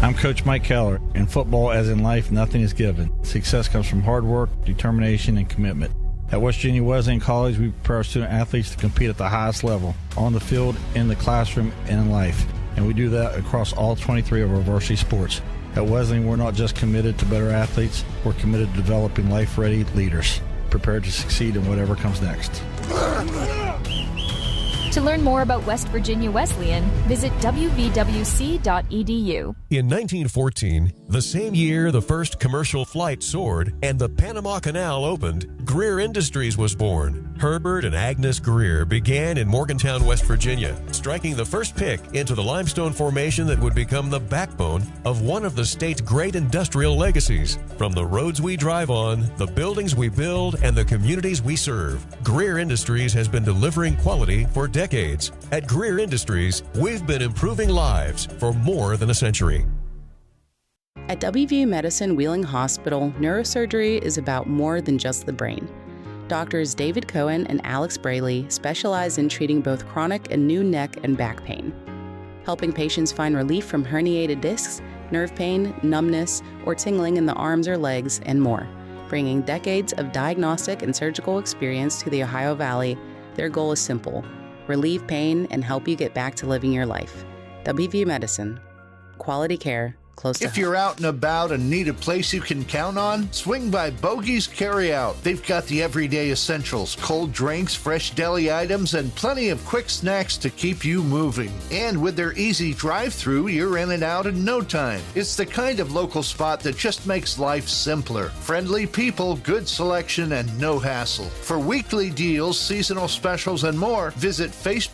I'm Coach Mike Keller. In football, as in life, nothing is given. Success comes from hard work, determination, and commitment. At West Virginia Wesleyan College, we prepare our student athletes to compete at the highest level, on the field, in the classroom, and in life. And we do that across all 23 of our varsity sports. At Wesleyan, we're not just committed to better athletes, we're committed to developing life-ready leaders, prepared to succeed in whatever comes next. To learn more about West Virginia Wesleyan, visit wvwc.edu. In 1914, the same year the first commercial flight soared and the Panama Canal opened, Greer Industries was born. Herbert and Agnes Greer began in Morgantown, West Virginia, striking the first pick into the limestone formation that would become the backbone of one of the state's great industrial legacies. From the roads we drive on, the buildings we build, and the communities we serve, Greer Industries has been delivering quality for decades. At Greer Industries, we've been improving lives for more than a century. At WVU Medicine Wheeling Hospital, neurosurgery is about more than just the brain. Doctors David Cohen and Alex Braley specialize in treating both chronic and new neck and back pain, helping patients find relief from herniated discs, nerve pain, numbness, or tingling in the arms or legs, and more. Bringing decades of diagnostic and surgical experience to the Ohio Valley, their goal is simple: relieve pain and help you get back to living your life. WVU Medicine. Quality care close to home. If you're out and about and need a place you can count on, swing by Bogey's Carryout. They've got the everyday essentials, cold drinks, fresh deli items, and plenty of quick snacks to keep you moving. And with their easy drive-thru, you're in and out in no time. It's the kind of local spot that just makes life simpler. Friendly people, good selection, and no hassle. For weekly deals, seasonal specials, and more, visit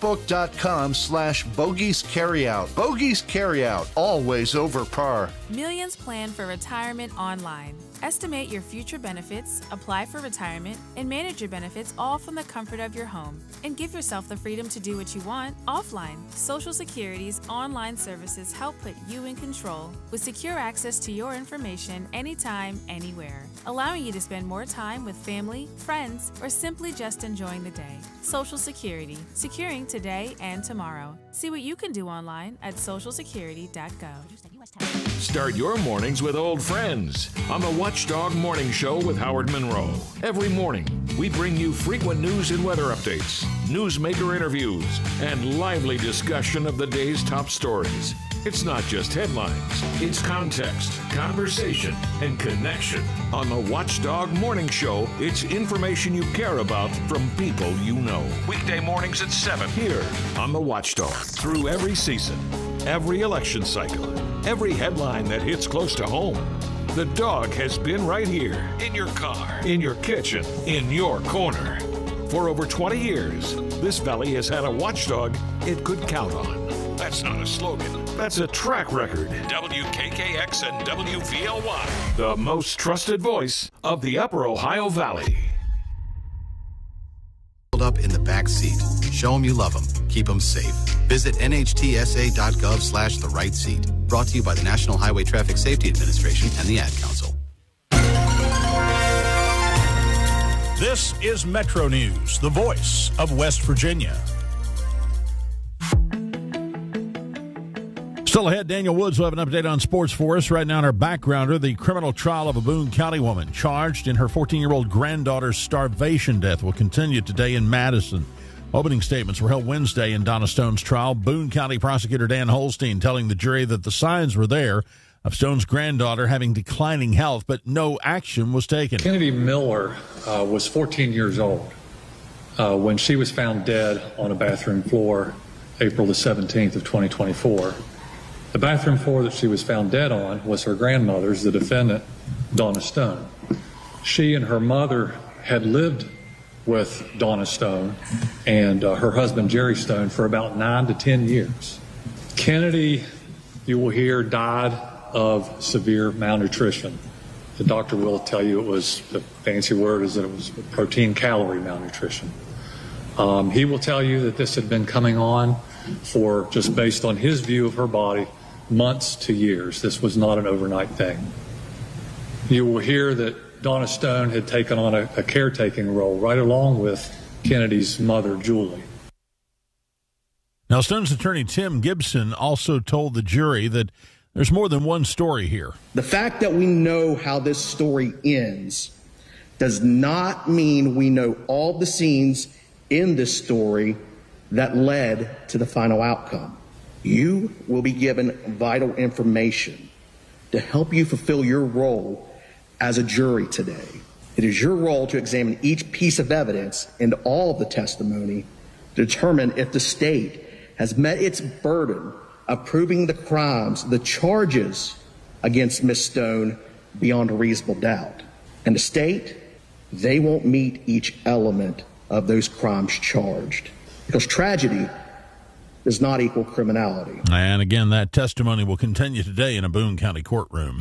facebook.com/Bogey's Carryout. Bogey's Carryout, always over par. Millions plan for retirement online. Estimate your future benefits, apply for retirement, and manage your benefits all from the comfort of your home. And give yourself the freedom to do what you want offline. Social Security's online services help put you in control with secure access to your information anytime, anywhere, allowing you to spend more time with family, friends, or simply just enjoying the day. Social Security, securing today and tomorrow. See what you can do online at socialsecurity.gov. Start your mornings with old friends on the Watchdog Morning Show with Howard Monroe. Every morning, we bring you frequent news and weather updates, newsmaker interviews, and lively discussion of the day's top stories. It's not just headlines, it's context, conversation, and connection. On the Watchdog Morning Show, it's information you care about from people you know. Weekday mornings at 7 here on the Watchdog. Through every season, every election cycle, every headline that hits close to home, the dog has been right here, in your car, in your kitchen, in your corner. For over 20 years, this valley has had a watchdog it could count on. That's not a slogan, that's a track record. WKKX and WVLY, the most trusted voice of the Upper Ohio Valley. Up in the back seat. Show them you love them. Keep them safe. Visit nhtsa.gov/the right seat. Brought to you by the National Highway Traffic Safety Administration and the Ad Council. This is Metro News, the voice of West Virginia. Still ahead, Daniel Woods will have an update on sports for us. Right now in our backgrounder, the criminal trial of a Boone County woman charged in her 14-year-old granddaughter's starvation death will continue today in Madison. Opening statements were held Wednesday in Donna Stone's trial. Boone County prosecutor Dan Holstein telling the jury that the signs were there of Stone's granddaughter having declining health, but no action was taken. Kennedy Miller was 14 years old when she was found dead on a bathroom floor April the 17th of 2024. The bathroom floor that she was found dead on was her grandmother's, the defendant, Donna Stone. She and her mother had lived with Donna Stone and her husband, Jerry Stone, for about 9 to 10 years. Kennedy, you will hear, died of severe malnutrition. The doctor will tell you it was, the fancy word is that it was protein-calorie malnutrition. He will tell you that this had been coming on for, just based on his view of her body, months to years. This was not an overnight thing. You will hear that Donna Stone had taken on a caretaking role right along with Kennedy's mother, Julie. Now, Stone's attorney Tim Gibson also told the jury that There's more than one story here. The fact that we know how this story ends does not mean we know all the scenes in this story that led to the final outcome. You will be given vital information to help you fulfill your role as a jury today. It is your role to examine each piece of evidence and all of the testimony to determine if the state has met its burden of proving the crimes, the charges against Ms. Stone beyond a reasonable doubt. And the state, they won't meet each element of those crimes charged. Because tragedy does not equal criminality. And again, that testimony will continue today in a Boone County courtroom.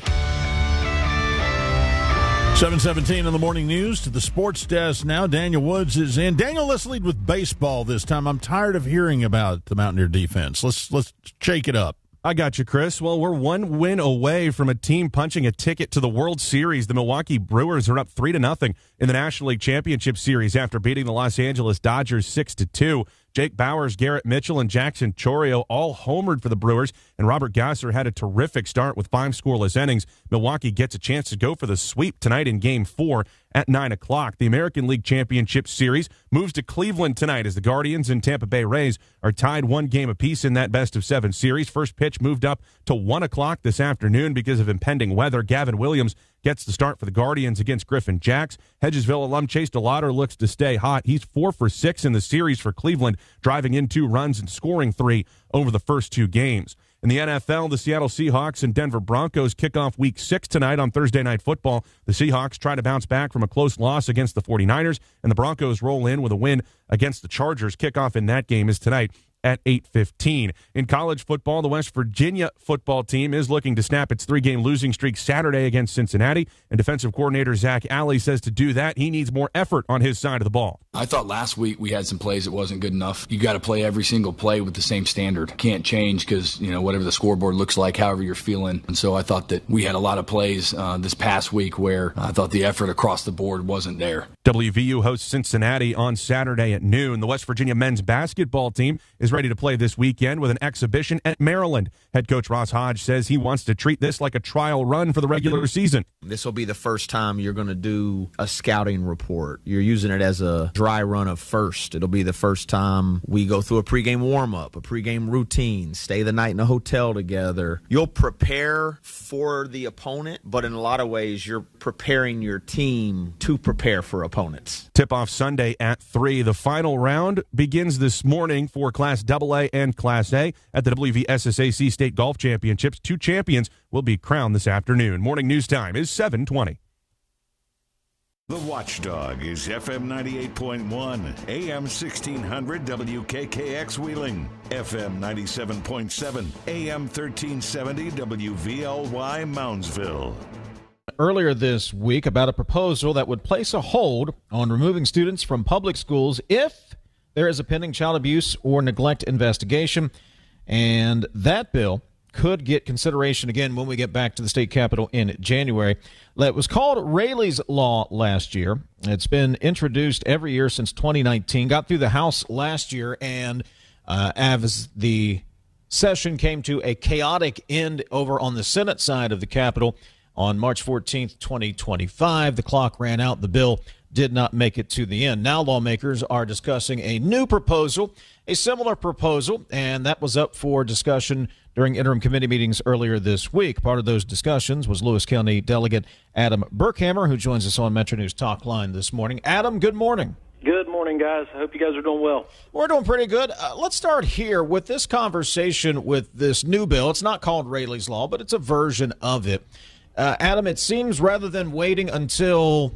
7:17 in the morning news. To the sports desk now. Daniel Woods is in. Daniel, let's lead with baseball this time. I'm tired of hearing about the Mountaineer defense. Let's shake it up. I got you, Chris. Well, we're one win away from a team punching a ticket to the World Series. The Milwaukee Brewers are up 3-0 in the National League Championship Series after beating the Los Angeles Dodgers 6-2. Jake Bauers, Garrett Mitchell, and Jackson Chourio all homered for the Brewers, and Robert Gasser had a terrific start with 5 scoreless innings. Milwaukee gets a chance to go for the sweep tonight in Game 4 at 9 o'clock. The American League Championship Series moves to Cleveland tonight as the Guardians and Tampa Bay Rays are tied 1 game apiece in that best-of-7 series. First pitch moved up to 1 o'clock this afternoon because of impending weather. Gavin Williams gets the start for the Guardians against Griffin Jacks. Hedgesville alum Chase DeLauder looks to stay hot. He's 4 for 6 in the series for Cleveland, driving in 2 runs and scoring 3 over the first 2 games. In the NFL, the Seattle Seahawks and Denver Broncos kick off Week 6 tonight on Thursday Night Football. The Seahawks try to bounce back from a close loss against the 49ers, and the Broncos roll in with a win against the Chargers. Kickoff in that game is tonight at 8:15. In college football, the West Virginia football team is looking to snap its 3-game losing streak Saturday against Cincinnati, and defensive coordinator Zach Alley says to do that, he needs more effort on his side of the ball. I thought last week we had some plays that wasn't good enough. You got to play every single play with the same standard. Can't change because, whatever the scoreboard looks like, however you're feeling. And so I thought that we had a lot of plays this past week where I thought the effort across the board wasn't there. WVU hosts Cincinnati on Saturday at noon. The West Virginia men's basketball team is ready to play this weekend with an exhibition at Maryland. Head coach Ross Hodge says he wants to treat this like a trial run for the regular season. This will be the first time you're going to do a scouting report. You're using it as a dry run of first. It'll be the first time we go through a pregame warm-up, a pregame routine, stay the night in a hotel together. You'll prepare for the opponent, but in a lot of ways you're preparing your team to prepare for opponents. Tip-off Sunday at 3. The final round begins this morning for Class AA and Class A at the WVSSAC State Golf Championships. 2 champions will be crowned this afternoon. Morning news time is 7:20. The Watchdog is FM 98.1, AM 1600 WKKX Wheeling, FM 97.7, AM 1370 WVLY Moundsville. Earlier this week about a proposal that would place a hold on removing students from public schools if there is a pending child abuse or neglect investigation, and that bill could get consideration again when we get back to the state capitol in January. It was called Raley's Law last year. It's been introduced every year since 2019, got through the House last year, and as the session came to a chaotic end over on the Senate side of the Capitol on March 14th, 2025, the clock ran out. The bill did not make it to the end. Now lawmakers are discussing a new proposal, a similar proposal, and that was up for discussion during interim committee meetings earlier this week. Part of those discussions was Lewis County Delegate Adam Burkhammer, who joins us on Metro News Talk Line this morning. Adam, good morning. Good morning, guys. I hope you guys are doing well. We're doing pretty good. Let's start here with this conversation with this new bill. It's not called Raley's Law, but it's a version of it. Adam, it seems rather than waiting until,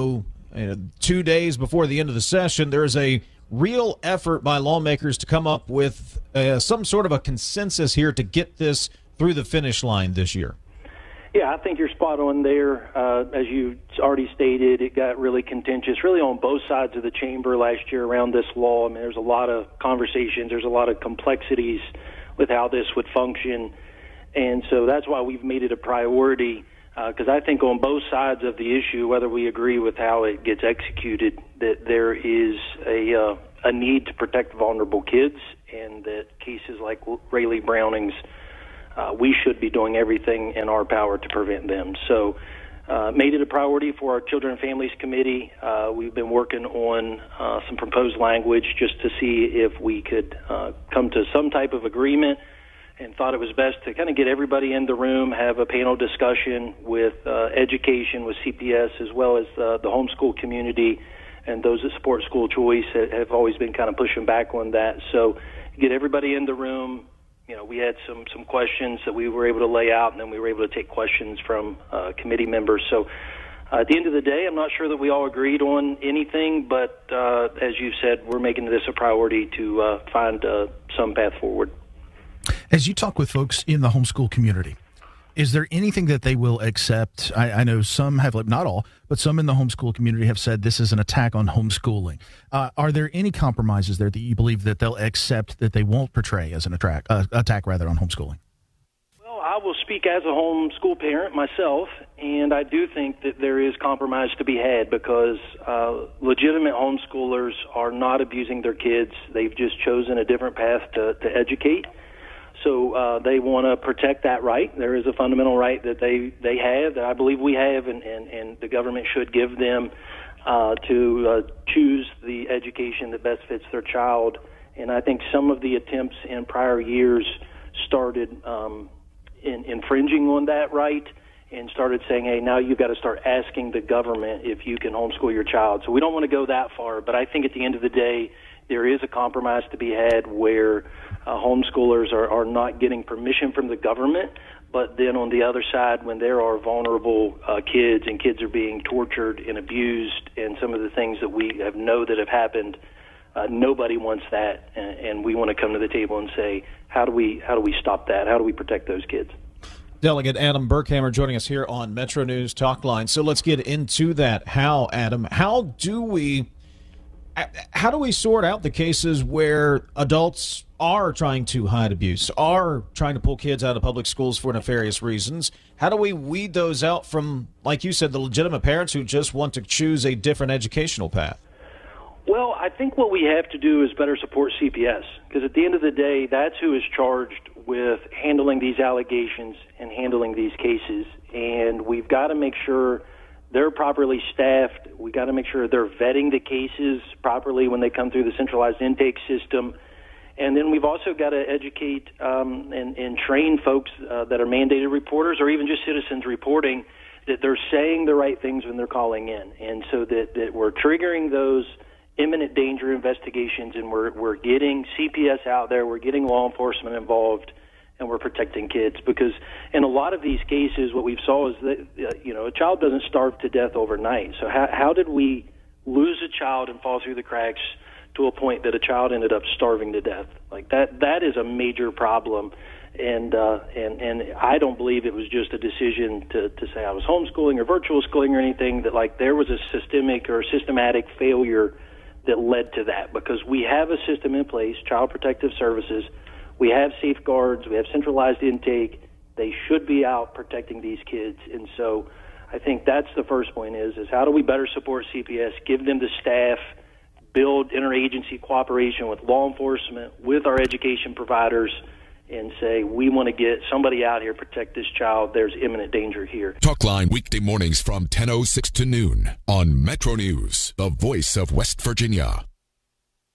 2 days before the end of the session, there is a real effort by lawmakers to come up with some sort of a consensus here to get this through the finish line this year. Yeah, I think you're spot on there. As you already stated, it got really contentious, really on both sides of the chamber last year around this law. I mean, there's a lot of conversations, there's a lot of complexities with how this would function. And so that's why we've made it a priority, because I think on both sides of the issue, whether we agree with how it gets executed, that there is a need to protect vulnerable kids, and that cases like Rayleigh Browning's we should be doing everything in our power to prevent them. So made it a priority for our Children and Families Committee. We've been working on some proposed language just to see if we could come to some type of agreement, and thought it was best to kind of get everybody in the room, have a panel discussion with education, with CPS, as well as the homeschool community, and those that support school choice have always been kind of pushing back on that. So get everybody in the room. You know, we had some questions that we were able to lay out, and then we were able to take questions from committee members. So at the end of the day, I'm not sure that we all agreed on anything, but as you said, we're making this a priority to find some path forward. As you talk with folks in the homeschool community, is there anything that they will accept? I know some have, not all, but some in the homeschool community have said this is an attack on homeschooling. Are there any compromises there that you believe that they'll accept that they won't portray as an attack on homeschooling? Well, I will speak as a homeschool parent myself, and I do think that there is compromise to be had because legitimate homeschoolers are not abusing their kids. They've just chosen a different path to educate. So they want to protect that right. There is a fundamental right that they have, that I believe we have, and the government should give them to choose the education that best fits their child. And I think some of the attempts in prior years started infringing on that right and started saying, hey, now you've got to start asking the government if you can homeschool your child. So we don't want to go that far, but I think at the end of the day, there is a compromise to be had where homeschoolers are not getting permission from the government, but then on the other side, when there are vulnerable kids and kids are being tortured and abused and some of the things that we know that have happened, nobody wants that, and we want to come to the table and say, how do we stop that? How do we protect those kids? Delegate Adam Burkhammer joining us here on Metro News Talk Line. So let's get into that. Adam, how do we sort out the cases where adults are trying to hide abuse, are trying to pull kids out of public schools for nefarious reasons? How do we weed those out from, like you said, the legitimate parents who just want to choose a different educational path? Well, I think what we have to do is better support CPS, because at the end of the day, that's who is charged with handling these allegations and handling these cases. And we've got to make sure they're properly staffed. We got to make sure they're vetting the cases properly when they come through the centralized intake system. And then we've also got to educate and train folks that are mandated reporters or even just citizens reporting that they're saying the right things when they're calling in. And so that we're triggering those imminent danger investigations, and we're getting CPS out there, we're getting law enforcement involved, and we're protecting kids. Because in a lot of these cases, what we've saw is that a child doesn't starve to death overnight. So how did we lose a child and fall through the cracks to a point that a child ended up starving to death? Like that is a major problem. And I don't believe it was just a decision to say I was homeschooling or virtual schooling or anything, that like there was a systemic or systematic failure that led to that, because we have a system in place, Child Protective Services, we have safeguards, we have centralized intake. They should be out protecting these kids. And so I think that's the first point is how do we better support CPS, give them the staff, build interagency cooperation with law enforcement, with our education providers, and say, we want to get somebody out here, protect this child. There's imminent danger here. Talkline weekday mornings from 10:06 to noon on Metro News, the voice of West Virginia.